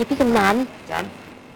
อะพี่กำนันจัน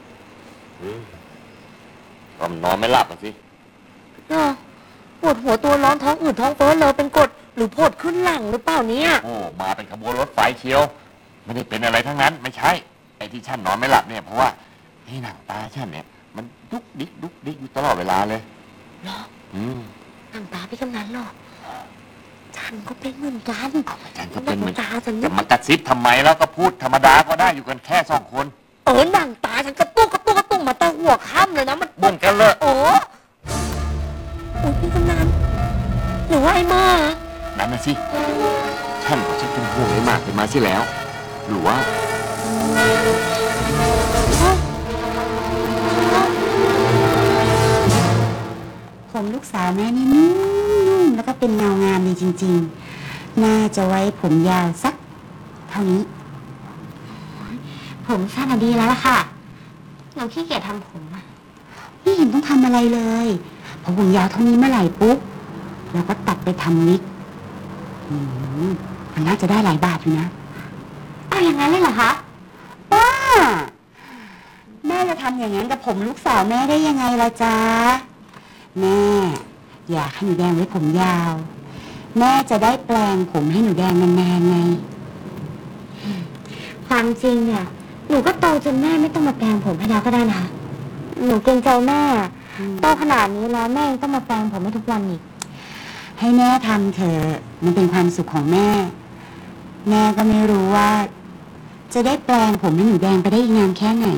ก็นอนไม่หลับอ่ะสิปวดหัวตัวร้อนท้องอืดท้องเฟ้อเลยเป็นกรดหรือผดขึ้นหลังหรือเปล่าเนี่ยโอ้มาเป็นขบวนรถไฟเชียวไม่ได้เป็นอะไรทั้งนั้นไม่ใช่ไอ้ที่ฉันนอนไม่หลับเนี่ยเพราะว่าที่หนังตาฉันเนี่ยมันดุกดิกอยู่ตลอดเวลาเลยเหรอหนังตาพี่กำนันหรอฉันก็เป็นเหมือนกันฉันก็เป็นเหมือนตาฉันจะมากระซิบทำไมแล้วก็พูดธรรมดาก็ได้อยู่กันแค่2 คนหนังตาฉันกระตุ้งมาตั้งหัวค่ำเลยนะมันบ่นกันเลยโอ้พี่กำนันหรือว่าไอ้มานั่นน่ะสิฉันเป็นห่วงไอ้มาเป็นมาสิแล้วหรือว่าผมลูกสาวแม่นี่นุ่มแล้วก็เป็นเงางามดีจริงๆน่าจะไว้ผมยาวสักเท่านี้ผมสั้นดีแล้วล่ะค่ะเราขี้เกียจทำผมไม่เห็นต้องทำอะไรเลยพอผมยาวเท่านี้เมื่อไหร่ปุ๊บเราก็ตัดไปทำวิกมันน่าจะได้หลายบาทอยู่นะเอาอย่างนั้นเลยเหรอคะป้าแม่จะทำอย่างนั้นกับผมลูกสาวแม่ได้ยังไงล่ะจ๊ะแม่อยากให้หนูแดงไว้ผมยาวแม่จะได้แปลงผมให้หนูแดงนานๆไงความจริงเนี่ยหนูก็โตจนแม่ไม่ต้องมาแปลงผมให้แล้วก็ได้นะหนูเกรงใจแม่โตขนาดนี้แล้วแม่ยังต้องมาแปลงผมให้ทุกวันอีกให้แม่ทำเถอะมันเป็นความสุขของแม่แม่ก็ไม่รู้ว่าจะได้แปลงผมให้หนูแดงไปได้อีกนานแค่ไหน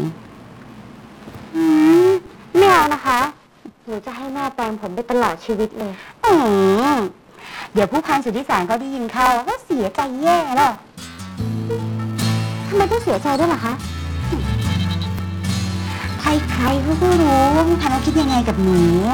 ไม่เอานะคะหนูจะให้แม่แปลงผมไปตลอดชีวิตเลยเดี๋ยวผู้พันสุทธิสารเขาได้ยินเข้าก็เสียใจแย่แล้วทำไมต้องเสียใจด้วยล่ะคะใครๆเขาก็รู้ว่าผู้พันเขาคิดยังไงกับหนู